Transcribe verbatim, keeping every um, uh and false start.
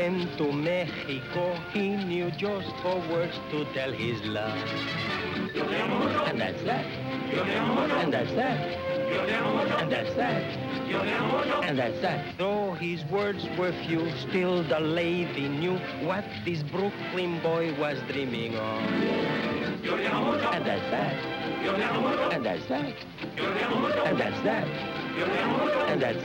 Went to Mexico, he knew just four words to tell his love. And that's that. And that's that. And that's that. And that's that. Though his words were few, still the lady knew what this Brooklyn boy was dreaming of. And that's that. And that's that. And that's that. And that's